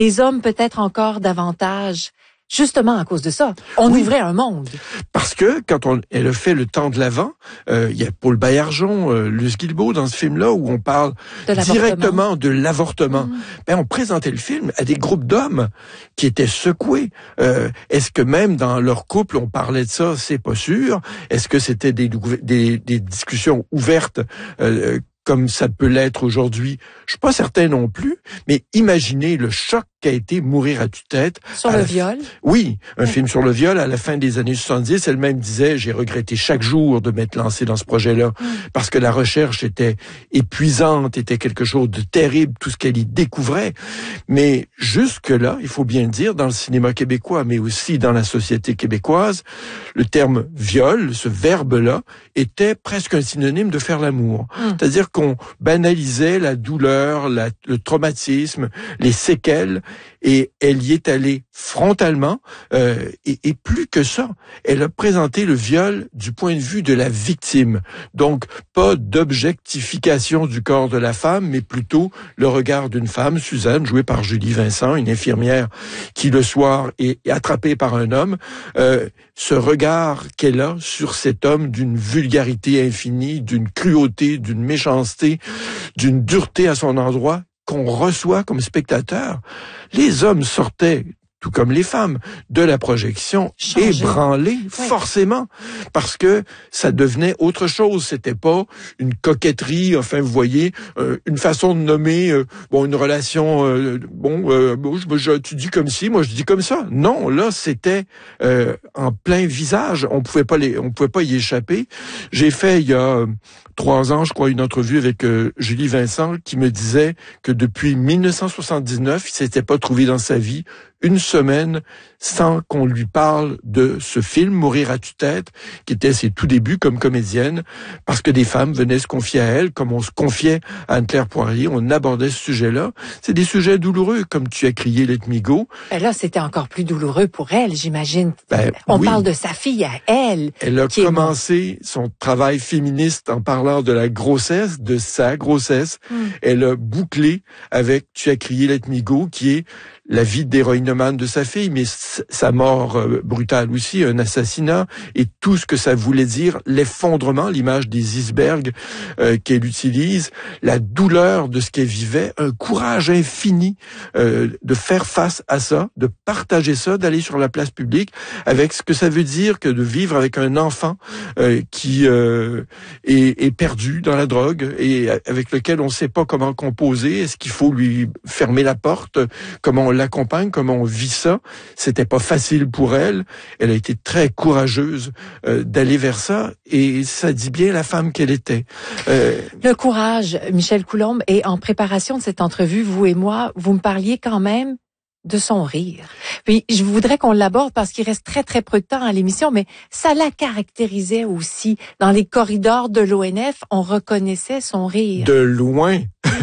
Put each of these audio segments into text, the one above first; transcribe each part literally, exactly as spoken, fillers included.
les hommes peut-être encore davantage. Justement à cause de ça, on oui. ouvrait un monde. Parce que quand on elle a fait Le Temps de l'Avent, euh, il y a Paul Baillargeon, euh, Luce Guilbeault dans ce film-là où on parle de directement de l'avortement. Mmh. Ben on présentait le film à des groupes d'hommes qui étaient secoués. Euh, est-ce que même dans leur couple on parlait de ça? C'est pas sûr. Est-ce que c'était des des, des discussions ouvertes? Euh, comme ça peut l'être aujourd'hui, je suis pas certain non plus, mais imaginez le choc qu'a été Mourir à tue-tête. Sur le viol? Oui, un oui. film sur le viol à la fin des années soixante-dix. Elle-même disait, j'ai regretté chaque jour de m'être lancé dans ce projet-là, mm. parce que la recherche était épuisante, était quelque chose de terrible, tout ce qu'elle y découvrait. Mais jusque-là, il faut bien dire, dans le cinéma québécois, mais aussi dans la société québécoise, le terme viol, ce verbe-là, était presque un synonyme de faire l'amour. Mm. C'est-à-dire qu'on banalisait la douleur, la, le traumatisme, les séquelles, et elle y est allée frontalement, euh, et, et plus que ça, elle a présenté le viol du point de vue de la victime. Donc, pas d'objectification du corps de la femme, mais plutôt le regard d'une femme, Suzanne, jouée par Julie Vincent, une infirmière qui, le soir, est attrapée par un homme. Euh, ce regard qu'elle a sur cet homme d'une vulgarité infinie, d'une cruauté, d'une méchanceté, d'une dureté à son endroit, qu'on reçoit comme spectateur. Les hommes sortaient, tout comme les femmes, de la projection Changer. ébranlés, oui. forcément, parce que ça devenait autre chose. C'était pas une coquetterie, enfin, vous voyez, euh, une façon de nommer, euh, bon, une relation, euh, bon, euh, bon je, je, tu dis comme ci, moi je dis comme ça. Non, là, c'était euh, en plein visage. On pouvait pas les, on pouvait pas y échapper. J'ai fait il y a trois ans, je crois, une entrevue avec euh, Julie Vincent qui me disait que depuis mille neuf cent soixante-dix-neuf, il s'était pas trouvé dans sa vie une semaine sans qu'on lui parle de ce film, Mourir à tue-tête, qui était ses tout débuts comme comédienne, parce que des femmes venaient se confier à elle, comme on se confiait à Anne-Claire Poirier, on abordait ce sujet-là. C'est des sujets douloureux, comme tu as crié Let Me Go. Ben là, c'était encore plus douloureux pour elle, j'imagine. Ben, on oui. parle de sa fille à elle. Elle a commencé son travail féministe en parlant de la grossesse, de sa grossesse. Mm. Elle a bouclé avec Tu as crié Let Me Go, qui est la vie d'héroïnomane de sa fille, mais sa mort euh, brutale aussi, un assassinat, et tout ce que ça voulait dire, l'effondrement, l'image des icebergs euh, qu'elle utilise, la douleur de ce qu'elle vivait, un courage infini euh, de faire face à ça, de partager ça, d'aller sur la place publique, avec ce que ça veut dire que de vivre avec un enfant euh, qui euh, est, est perdu dans la drogue et avec lequel on ne sait pas comment composer, est-ce qu'il faut lui fermer la porte, comment on l'accompagne, comment on vit ça. C'était pas facile pour elle. Elle a été très courageuse euh, d'aller vers ça et ça dit bien la femme qu'elle était. Euh... Le courage, Michel Coulombe, et en préparation de cette entrevue, vous et moi, vous me parliez quand même de son rire. Puis je voudrais qu'on l'aborde parce qu'il reste très très peu de temps à l'émission, mais ça la caractérisait aussi. Dans les corridors de l'O N F, on reconnaissait son rire. De loin.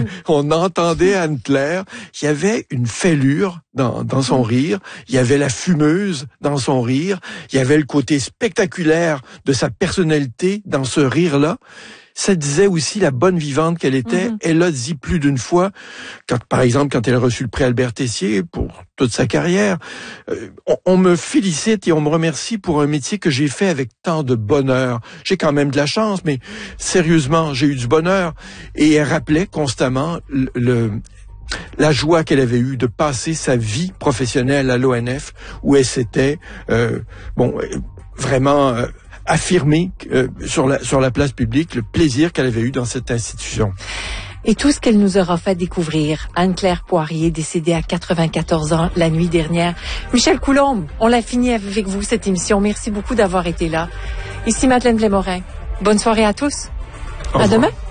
On entendait Anne-Claire. Il y avait une fêlure dans, dans son rire. Il y avait la fumeuse dans son rire. Il y avait le côté spectaculaire de sa personnalité dans ce rire-là. Ça disait aussi la bonne vivante qu'elle était. Mm-hmm. Elle l'a dit plus d'une fois, quand, par exemple, quand elle a reçu le prix Albert Tessier pour toute sa carrière. Euh, on, on me félicite et on me remercie pour un métier que j'ai fait avec tant de bonheur. J'ai quand même de la chance, mais sérieusement, j'ai eu du bonheur. Et elle rappelait constamment le... le la joie qu'elle avait eue de passer sa vie professionnelle à l'O N F, où elle s'était, euh, bon, vraiment... Euh, affirmer euh, sur la sur la place publique le plaisir qu'elle avait eu dans cette institution. Et tout ce qu'elle nous aura fait découvrir. Anne-Claire Poirier, décédée à quatre-vingt-quatorze ans la nuit dernière. Michel Coulombe, on l'a fini avec vous cette émission. Merci beaucoup d'avoir été là. Ici Madeleine Blais-Morin. Bonne soirée à tous. À demain.